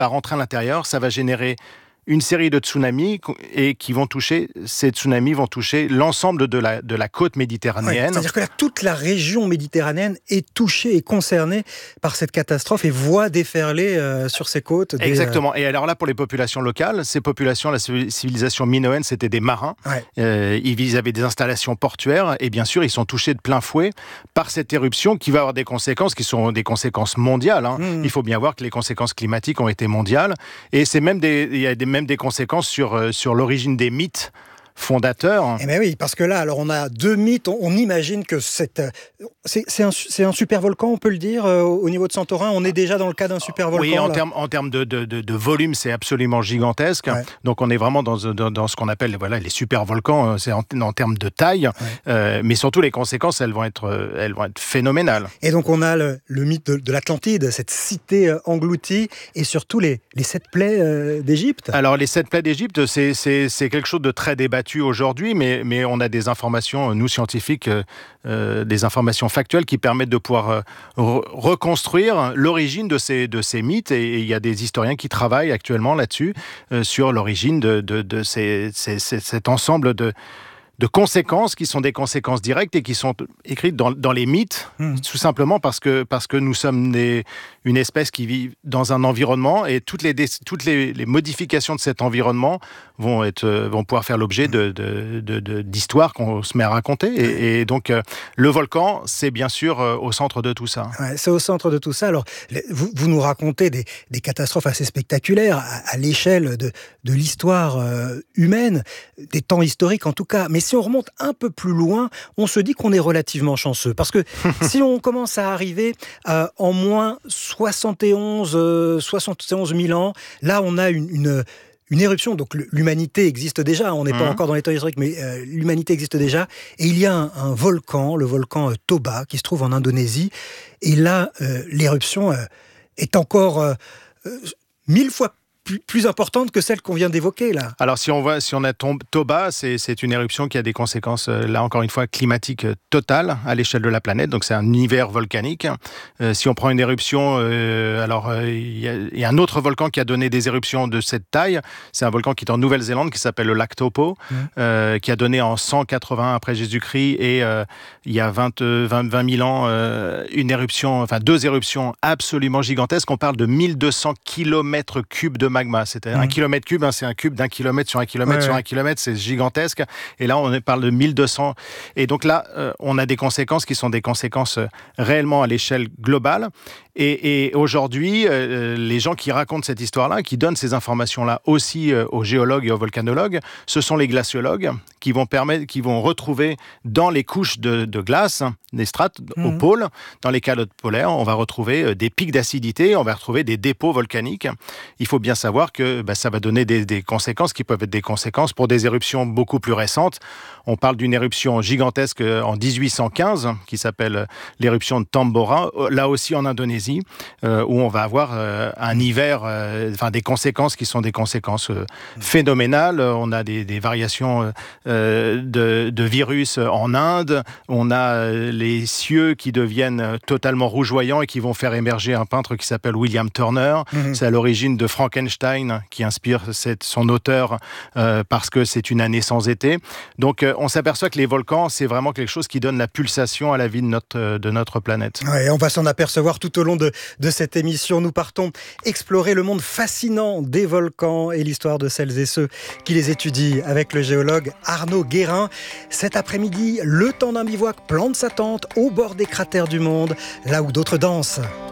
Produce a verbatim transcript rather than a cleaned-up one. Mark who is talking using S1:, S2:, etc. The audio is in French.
S1: va rentrer à l'intérieur, ça va générer une série de tsunamis et qui vont toucher, ces tsunamis vont toucher l'ensemble de la, de la côte méditerranéenne.
S2: Ouais, c'est-à-dire que là, toute la région méditerranéenne est touchée et concernée par cette catastrophe et voit déferler euh, sur ses côtes. Des,
S1: Exactement. Et alors là, pour les populations locales, ces populations, la civilisation minoenne, c'était des marins.
S2: Ouais.
S1: Euh, ils avaient des installations portuaires et bien sûr, ils sont touchés de plein fouet par cette éruption qui va avoir des conséquences qui sont des conséquences mondiales. Hein. Mmh. Il faut bien voir que les conséquences climatiques ont été mondiales et c'est même des, il y a des, même des conséquences sur, euh, sur l'origine des mythes fondateur.
S2: Eh bien oui, parce que là, alors on a deux mythes. On, on imagine que c'est, c'est, c'est, un, c'est un super volcan, on peut le dire, euh, au niveau de Santorin. On est déjà dans le cas d'un super volcan.
S1: Oui, en termes en termes de, de, de, de volume, c'est absolument gigantesque. Ouais. Donc on est vraiment dans, dans, dans ce qu'on appelle voilà, les super volcans. C'est en, en termes de taille, ouais. euh, mais surtout les conséquences, elles vont être, elles vont être phénoménales.
S2: Et donc on a le, le mythe de, de l'Atlantide, cette cité engloutie, et surtout les, les sept plaies euh, d'Égypte.
S1: Alors les sept plaies d'Égypte, c'est, c'est, c'est quelque chose de très débattu aujourd'hui, mais, mais on a des informations, nous scientifiques, euh, des informations factuelles qui permettent de pouvoir euh, re- reconstruire l'origine de ces, de ces mythes. Et il y a des historiens qui travaillent actuellement là-dessus, euh, sur l'origine de, de, de ces, ces, ces, cet ensemble de... de conséquences qui sont des conséquences directes et qui sont écrites dans, dans les mythes, mmh. tout simplement parce que, parce que nous sommes des, une espèce qui vit dans un environnement et toutes les, toutes les, les modifications de cet environnement vont, être, vont pouvoir faire l'objet de, de, de, de, d'histoires qu'on se met à raconter. Et, et donc, euh, le volcan, c'est bien sûr euh, au centre de tout ça.
S2: Ouais, c'est au centre de tout ça. Alors, vous, vous nous racontez des, des catastrophes assez spectaculaires à, à l'échelle de, de l'histoire euh, humaine, des temps historiques en tout cas. Mais si on remonte un peu plus loin, on se dit qu'on est relativement chanceux. Parce que si on commence à arriver euh, en moins soixante et onze mille ans, là on a une, une, une éruption. Donc l'humanité existe déjà, on n'est mmh. pas encore dans les temps historiques, mais euh, l'humanité existe déjà. Et il y a un, un volcan, le volcan euh, Toba, qui se trouve en Indonésie. Et là, euh, l'éruption euh, est encore euh, euh, mille fois Plus, plus importante que celle qu'on vient d'évoquer là.
S1: Alors si on voit, si on a Toba, c'est, c'est une éruption qui a des conséquences là encore une fois climatiques totales à l'échelle de la planète. Donc c'est un hiver volcanique. Euh, si on prend une éruption, euh, alors il euh, y, y a un autre volcan qui a donné des éruptions de cette taille. C'est un volcan qui est en Nouvelle-Zélande qui s'appelle le lac Taupo, mmh. euh, qui a donné en cent quatre-vingts après Jésus-Christ et euh, il y a vingt, vingt, vingt mille ans euh, une éruption, enfin deux éruptions absolument gigantesques. On parle de mille deux cents kilomètres cubes de magma. C'était mmh. un kilomètre cube, hein, c'est un cube d'un kilomètre sur un kilomètre ouais, sur ouais. un kilomètre, c'est gigantesque. Et là, on parle de mille deux cents. Et donc là, euh, on a des conséquences qui sont des conséquences euh, réellement à l'échelle globale. Et, et aujourd'hui, euh, les gens qui racontent cette histoire-là, qui donnent ces informations-là aussi euh, aux géologues et aux volcanologues, ce sont les glaciologues qui vont permettre, qui vont retrouver dans les couches de, de glace, des strates mmh. au pôle, dans les calottes polaires, on va retrouver euh, des pics d'acidité, on va retrouver des dépôts volcaniques. Il faut bien savoir que bah, ça va donner des, des conséquences qui peuvent être des conséquences pour des éruptions beaucoup plus récentes. On parle d'une éruption gigantesque en dix-huit cent quinze qui s'appelle l'éruption de Tambora, là aussi en Indonésie, euh, où on va avoir euh, un hiver, euh, enfin des conséquences qui sont des conséquences euh, phénoménales. On a des, des variations euh, de, de virus en Inde. On a les cieux qui deviennent totalement rougeoyants et qui vont faire émerger un peintre qui s'appelle William Turner. Mmh. C'est à l'origine de Frankenstein qui inspire cette, son auteur euh, parce que c'est une année sans été. Donc euh, on s'aperçoit que les volcans, c'est vraiment quelque chose qui donne la pulsation à la vie de notre, de notre planète.
S2: Ouais, on va s'en apercevoir tout au long de, de cette émission. Nous partons explorer le monde fascinant des volcans et l'histoire de celles et ceux qui les étudient avec le géologue Arnaud Guérin. Cet après-midi, le temps d'un bivouac plante sa tente au bord des cratères du monde, là où d'autres dansent.